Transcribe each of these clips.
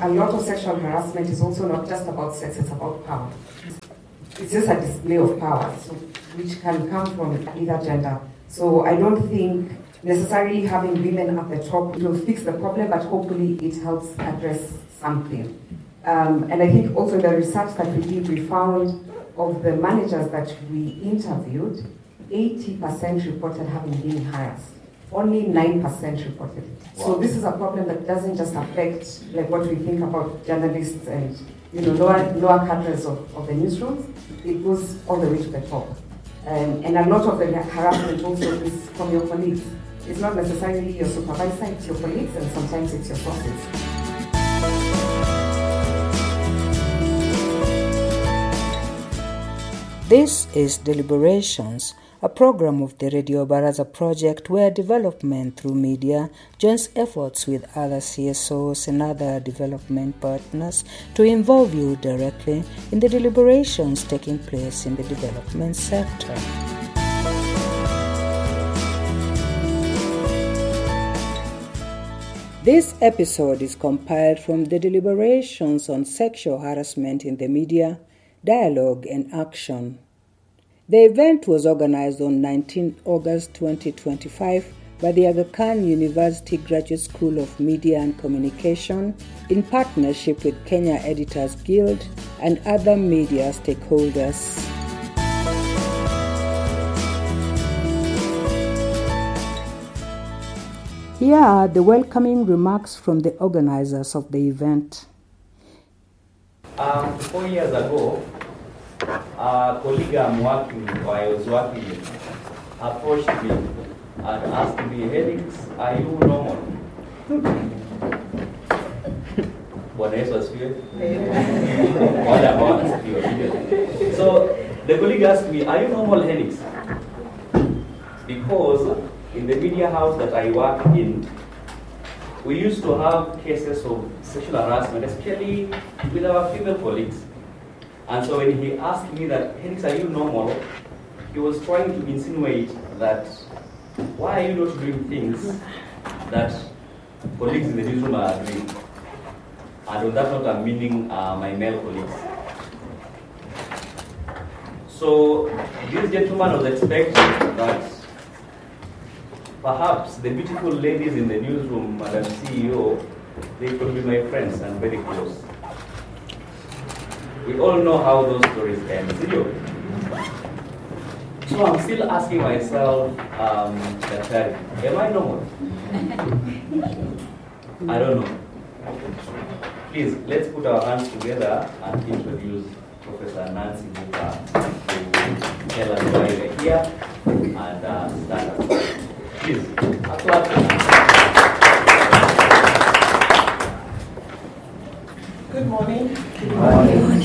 a lot of sexual harassment is also not just about sex, it's about power. It's just a display of power, so, which can come from either gender. So I don't think necessarily having women at the top will fix the problem, but hopefully it helps address something. And I think also in the research that we did, we found of the managers that we interviewed, 80% reported having been harassed. Only 9% reported it. Wow. So this is a problem that doesn't just affect like what we think about journalists and lower cadres of the newsrooms. It goes all the way to the top. And a lot of the harassment also is from your colleagues. It's not necessarily your supervisor, it's your colleagues, and sometimes it's your bosses. This is Deliberations, a program of the Radio Baraza project where development through media joins efforts with other CSOs and other development partners to involve you directly in the deliberations taking place in the development sector. This episode is compiled from the deliberations on sexual harassment in the media, dialogue and action. The event was organized on 19 August 2025 by the Aga Khan University Graduate School of Media and Communication in partnership with Kenya Editors Guild and other media stakeholders. Here are the welcoming remarks from the organizers of the event. 4 years ago, a colleague I was working with approached me and asked me, Helix, are you normal? Bwana Yesu asifiwe. Wale ambao wanasifiwa. So the colleague asked me, are you normal, Helix? Because in the media house that I work in, we used to have cases of sexual harassment, especially with our female colleagues. And so when he asked me that, Helix, are you normal? He was trying to insinuate that, why are you not doing things that colleagues in the newsroom are doing? And on that note, I'm meaning my male colleagues. So this gentleman was expecting that perhaps the beautiful ladies in the newsroom, Madam CEO, they could be my friends and very close. We all know how those stories end. So I'm still asking myself, am I normal? I don't know. Please, let's put our hands together and introduce Professor Nancy Buka to tell us why we're here and start us. Please, applaud. Good morning. Good morning.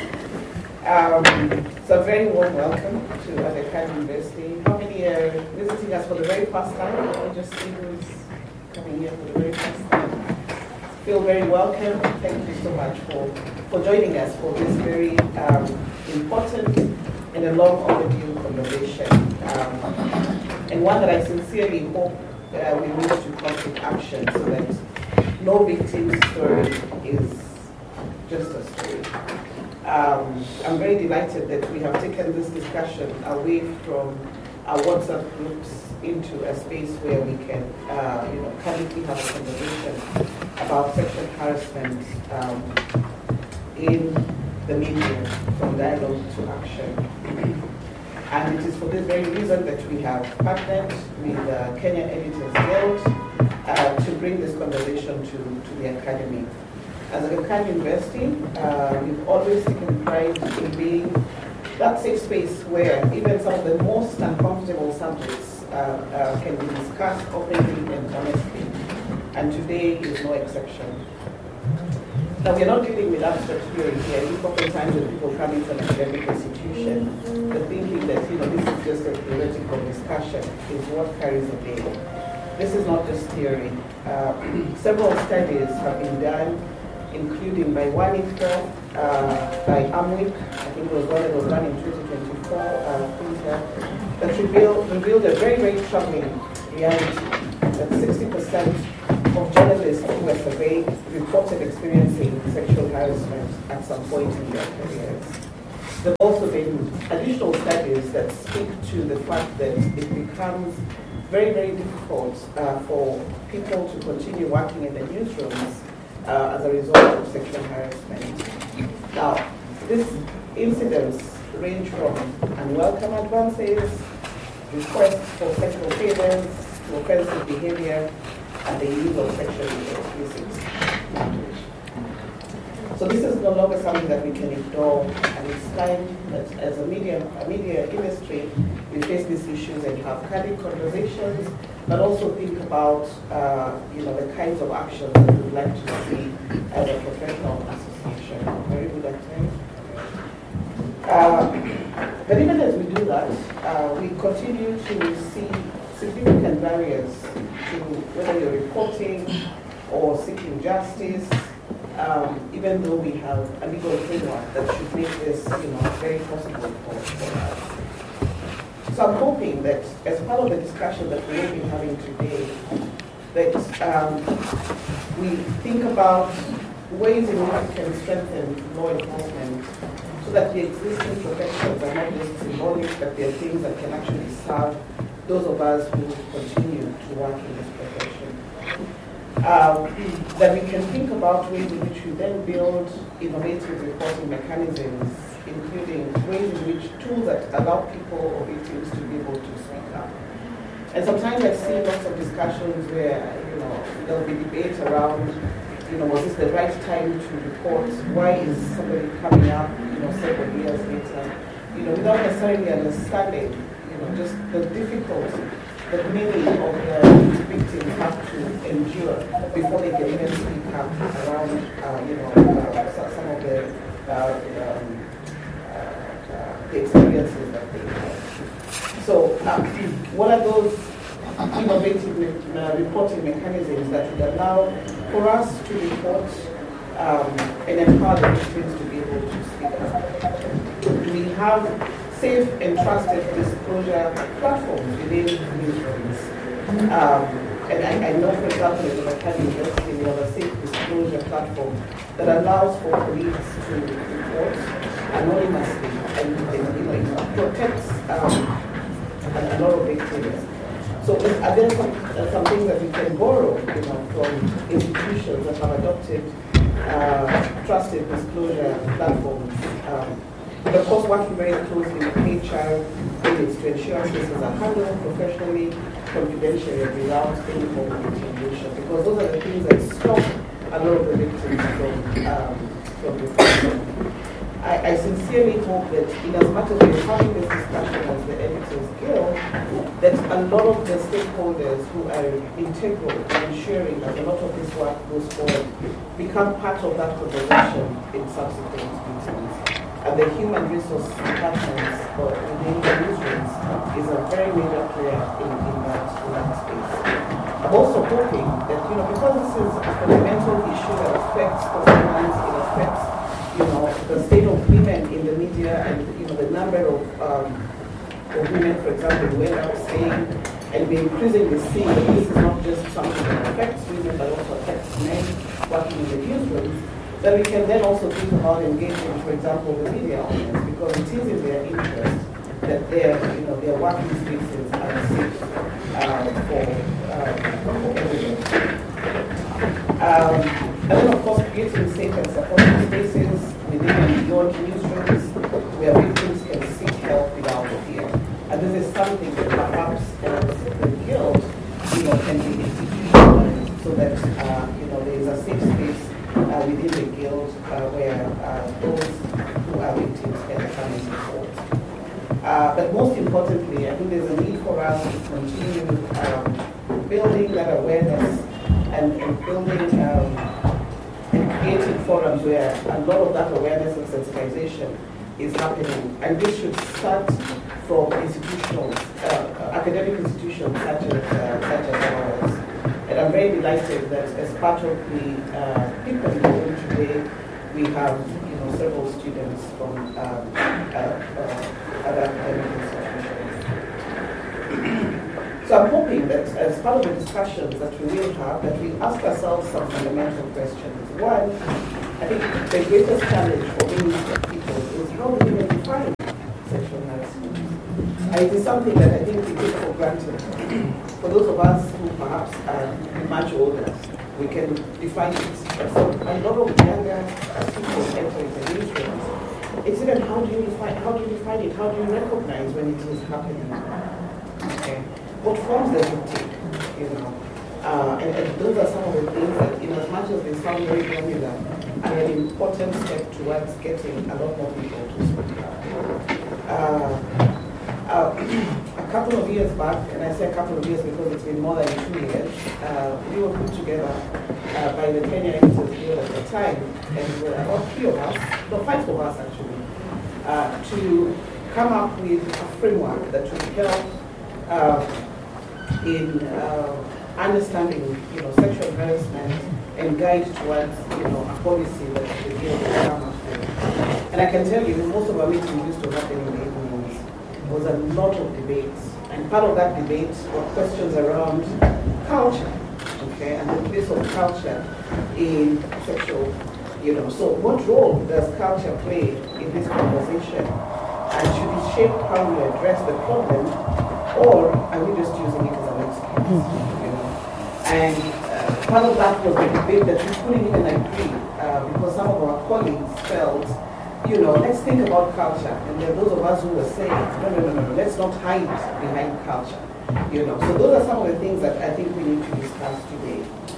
So a very warm welcome to Aga Khan University. How many are visiting us for the very first time? Or just see who's coming here for the very first time? Feel very welcome. Thank you so much for joining us for this very important and a long overdue conversation. And one that I sincerely hope we move to concrete action so that no victim's story is just a story. I'm very delighted that we have taken this discussion away from our WhatsApp groups into a space where we can, candidly have a conversation about sexual harassment in the media, from dialogue to action. And it is for this very reason that we have partnered with Kenya Editors Guild to bring this conversation to the academy. As Aga Khan University, we've always taken pride in being that safe space where even some of the most uncomfortable subjects can be discussed openly and honestly. And today is no exception. Now, we're not dealing with abstract theory here. I think oftentimes when people come into an academic institution, they're thinking that, this is just a theoretical discussion, is what carries the day. This is not just theory. Several studies have been done, including by WANIFCA, by AMWIC, I think it was one that was done in 2024, that revealed a very, very troubling reality that 60% of journalists who were surveyed reported experiencing sexual harassment at some point in their careers. There have also been additional studies that speak to the fact that it becomes very, very difficult for people to continue working in the newsrooms as a result of sexual harassment. Now, these incidents range from unwelcome advances, requests for sexual favors, to offensive behavior, and the use of sexually explicit language. So this is no longer something that we can ignore, and it's time that as a media industry, we face these issues and have candid conversations, but also think about the kinds of actions that we'd like to see as a professional association. Very good at but even as we do that, we continue to see significant barriers to whether you're reporting or seeking justice, even though we have a legal framework that should make this very possible for us. So I'm hoping that as part of the discussion that we will be having today, that we think about ways in which we can strengthen law enforcement so that the existing protections are not just symbolic, but they're things that can actually serve those of us who continue to work in this profession. That we can think about ways in which we then build innovative reporting mechanisms, including ways in which tools that allow people or victims to be able to speak up. And sometimes I see lots of discussions where there'll be debate around was this the right time to report? Why is somebody coming up, several years later, without necessarily understanding, just the difficulty that many of the victims have to endure before they can even speak up around, some of the experiences that they have. So, what are those innovative reporting mechanisms that would allow for us to report and empower the victims to be able to speak up? Do we have safe and trusted disclosure platforms within newsrooms? And I know, for example, in the Academy University, we have a safe disclosure platform that allows for police to report anonymously, and it protects a lot of victims. So are there some things that we can borrow, from institutions that have adopted trusted disclosure platforms? But of course, working very closely with HR units to ensure cases are handled professionally, confidentially, and without any form of intimidation, because those are the things that stop a lot of the victims from reporting. I sincerely hope that in as much as we're having this discussion as the Editors Guild, that a lot of the stakeholders who are integral in ensuring that a lot of this work goes forward become part of that conversation in subsequent meetings. And the human resource departments within the newsrooms is a very major player in that space. I'm also hoping that, because this is a fundamental issue that affects performance, it affects the state of women in the media, and the number of women, for example, who end up staying, and we increasingly see that this is not just something that affects women, but also affects men working in the newsrooms, that we can then also think about engaging, for example, the media audience, because it is in their interest that their working spaces are safe for everyone. And then, of course, creating safe and supportive spaces within and beyond newsrooms where victims can seek help without fear. And this is something that perhaps the Guild, can be institutionalized so that, there is a safe space within the Guild where those who are victims can come and support. But most importantly, I think there's a need for us to continue building that awareness and building and creating forums where a lot of that awareness and sensitization is happening. And this should start from institutional, academic institutions such as ours. And I'm very delighted that as part of the people in the room today, we have several students from other academic institutions. So I'm hoping that as part of the discussions that we will have, that we ask ourselves some fundamental questions. One, I think the greatest challenge for many people is how do we define sexual harassment? It is something that I think we take for granted. For those of us who perhaps are much older, we can define it. But for a lot of younger people entering the newsrooms, it's even how do you define it? How do you recognize when it is happening? Okay. What forms does it take? And those are some of the things that, as much as they sound very granular, are an important step towards getting a lot more people to speak out. A couple of years back, and I say a couple of years because it's been more than 2 years, we were put together by the Kenya Editors Guild at the time, and there were about 5 of us actually, to come up with a framework that would help in understanding, sexual harassment and guide towards, a policy that the guild will come up with. And I can tell you, most of our meetings used to happen in the evenings. There was a lot of debates, and part of that debate were questions around culture, okay, and the place of culture in sexual, So what role does culture play in this conversation? And should it shape how we address the problem, or are we just using it as an excuse? And part of that was the debate that we couldn't even agree because some of our colleagues felt, let's think about culture. And there are those of us who were saying, no, let's not hide behind culture. So those are some of the things that I think we need to discuss today.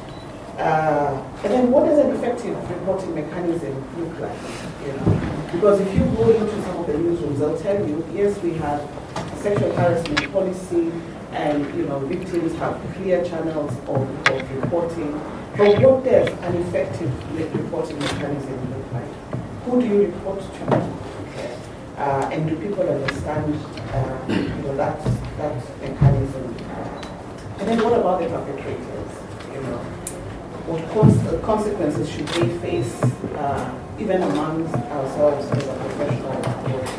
And then what does an effective reporting mechanism look like? Because if you go into some of the newsrooms, they'll tell you, yes, we have a sexual harassment policy, and victims have clear channels of reporting. But what does an effective reporting mechanism look like? Who do you report to? Okay. And do people understand that mechanism? And then what about the perpetrators? What consequences should they face even amongst ourselves as a professional body?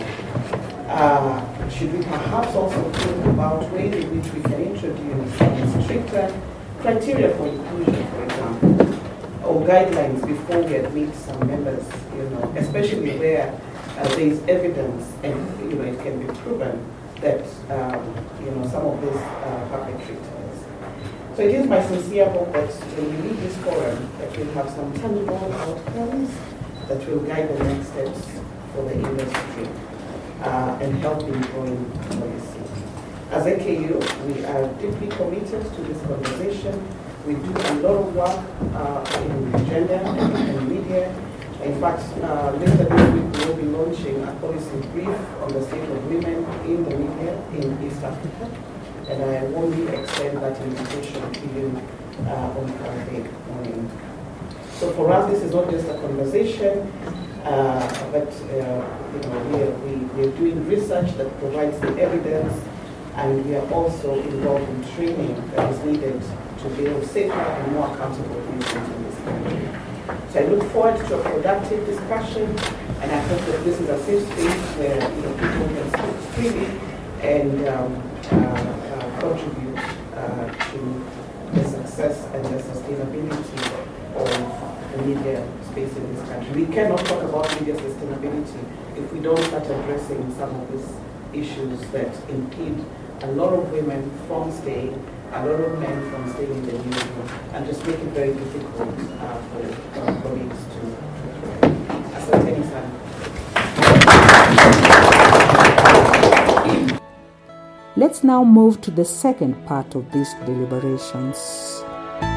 Should we perhaps also think about ways in which we can introduce stricter criteria for inclusion, for example, or guidelines before we admit some members, especially where there is evidence and it can be proven that some of these perpetrators. So it is my sincere hope that when we leave this forum, that we'll have some tangible outcomes that will guide the next steps for the industry. And help in growing policy. As AKU, we are deeply committed to this conversation. We do a lot of work in gender and media. In fact, later this week we will be launching a policy brief on the state of women in the media in East Africa. And I warmly extend that invitation to you on Friday morning. So for us, this is not just a conversation, but we're doing research that provides the evidence, and we are also involved in training that is needed to build safer and more accountable newsrooms in this country. So I look forward to a productive discussion, and I hope that this is a safe space where people can speak freely and contribute to the success and the sustainability of the media space in this country. We cannot talk about media sustainability if we don't start addressing some of these issues that impede a lot of women from staying, a lot of men from staying in the newsroom, and just make it very difficult for our colleagues to ascertain some. Let's now move to the second part of these deliberations.